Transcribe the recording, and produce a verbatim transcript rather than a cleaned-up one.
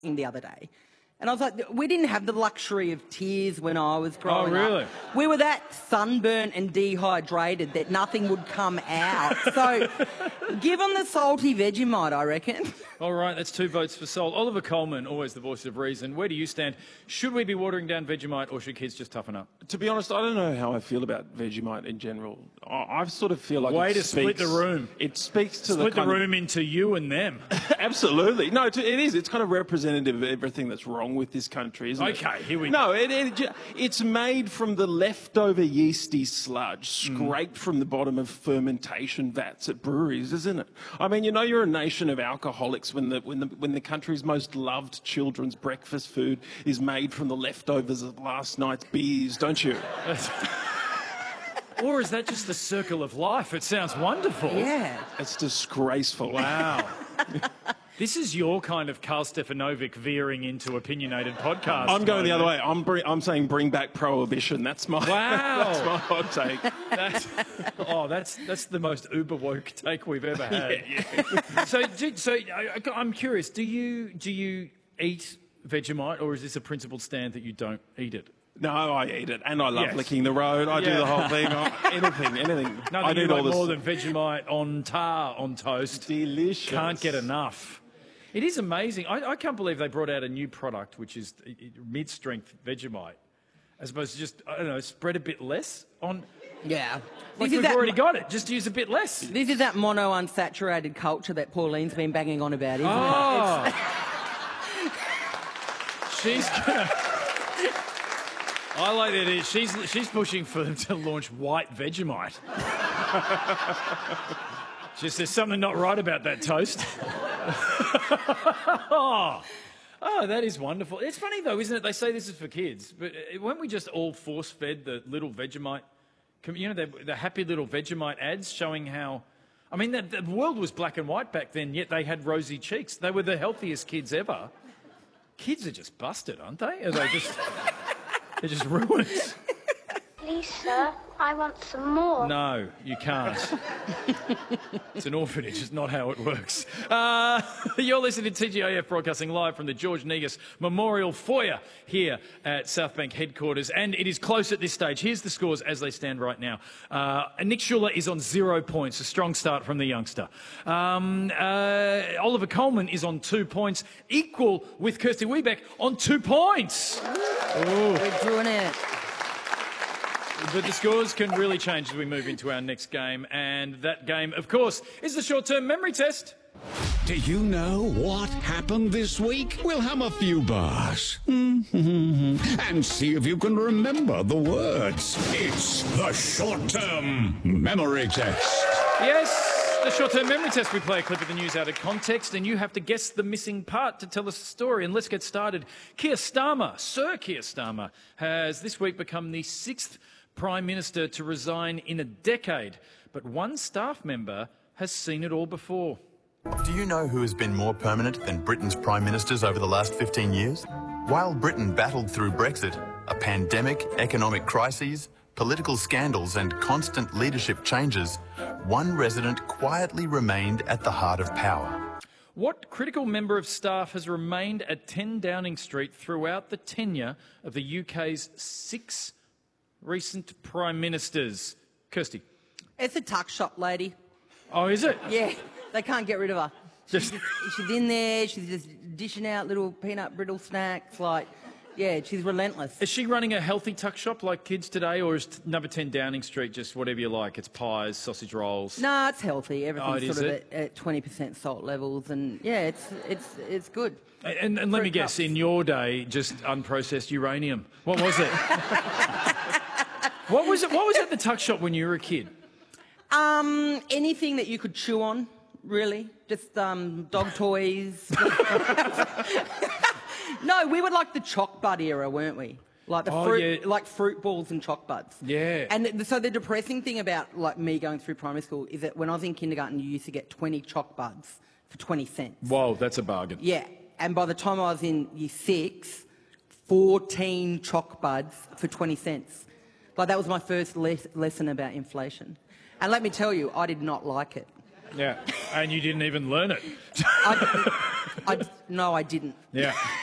the other day. And I was like, we didn't have the luxury of tears when I was growing up. Oh, really? Up. We were that sunburnt and dehydrated that nothing would come out. So give them the salty Vegemite, I reckon. All right, that's two votes for Sol. Oliver Coleman, always the voice of reason. Where do you stand? Should we be watering down Vegemite or should kids just toughen up? To be honest, I don't know how I feel about Vegemite in general. I, I sort of feel like Way it to speaks, split the room. It speaks to split the, the room of... into you and them. Absolutely. No, it is. It's kind of representative of everything that's wrong with this country, isn't okay, it? Okay, here we no, go. No, it, it, it's made from the leftover yeasty sludge scraped mm. from the bottom of fermentation vats at breweries, isn't it? I mean, you know, you're a nation of alcoholics when the when the when the country's most loved children's breakfast food is made from the leftovers of last night's beers, don't you? Or is that just the circle of life? It sounds wonderful. Yeah. It's disgraceful. Wow. This is your kind of Karl Stefanovic veering into opinionated podcast. I'm going the other way. I'm br- I'm saying bring back prohibition. That's my wow. That's my hot take. That's, oh, that's that's the most uber woke take we've ever had. Yeah, yeah. so, do, so I, I'm curious. Do you do you eat Vegemite, or is this a principled stand that you don't eat it? No, I eat it, and I love yes. licking the road. I yeah. do the whole thing. I, anything, anything. Nothing I do you all like this. more than Vegemite on tar on toast. Delicious. Can't get enough. It is amazing. I, I can't believe they brought out a new product, which is mid-strength Vegemite, as opposed to just, I don't know, spread a bit less on... Yeah. Like this we've already got it. Just use a bit less. This is that mono-unsaturated culture that Pauline's been banging on about, isn't oh. it? She's gonna... I like that. She's, she's pushing for them to launch white Vegemite. Just there's something not right about that toast. oh. oh, that is wonderful. It's funny, though, isn't it? They say this is for kids, but weren't we just all force-fed the little Vegemite, you know, the, the happy little Vegemite ads showing how... I mean, the, the world was black and white back then, yet they had rosy cheeks. They were the healthiest kids ever. Kids are just busted, aren't they? Are they just... They're just ruined. Please, sir, I want some more. No, you can't. It's an orphanage. It's not how it works. Uh, you're listening to T G I F broadcasting live from the George Negus Memorial Foyer here at Southbank headquarters, and it is close at this stage. Here's the scores as they stand right now. Uh, Nick Schuller is on zero points, a strong start from the youngster. Um, uh, Oliver Coleman is on two points, equal with Kirsty Wiebeck on two points. Ooh. We're doing it. But the scores can really change as we move into our next game. And that game, of course, is the short-term memory test. Do you know what happened this week? We'll have a few bars. And see if you can remember the words. It's the short-term memory test. Yes, the short-term memory test. We play a clip of the news out of context, and you have to guess the missing part to tell us a story. And let's get started. Keir Starmer, Sir Keir Starmer, has this week become the sixth Prime Minister to resign in a decade, but one staff member has seen it all before. Do you know who has been more permanent than Britain's Prime Ministers over the last fifteen years? While Britain battled through Brexit, a pandemic, economic crises, political scandals and constant leadership changes, one resident quietly remained at the heart of power. What critical member of staff has remained at ten Downing Street throughout the tenure of the U K's six recent Prime Ministers? Kirsty. It's a tuck shop lady. Oh, is it? Yeah, they can't get rid of her. Just... She's, just, she's in there, she's just dishing out little peanut brittle snacks, like, yeah, she's relentless. Is she running a healthy tuck shop like kids today, or is number ten Downing Street just whatever you like? It's pies, sausage rolls? No, it's healthy. Everything's oh, sort of at, at twenty percent salt levels, and yeah, it's it's it's good. And, and let me guess, in your day, just unprocessed uranium. What was it? What was it? What was at the tuck shop when you were a kid? Um, anything that you could chew on, really. Just um, dog toys. No, we were like the choc bud era, weren't we? Like the oh, fruit, yeah. like fruit balls and choc buds. Yeah. And th- so the depressing thing about like me going through primary school is that when I was in kindergarten, you used to get twenty choc buds for twenty cents. Whoa, that's a bargain. Yeah. And by the time I was in year six, fourteen choc buds for twenty cents. Like, that was my first les- lesson about inflation. And let me tell you, I did not like it. Yeah, and you didn't even learn it. I, I, no, I didn't. Yeah.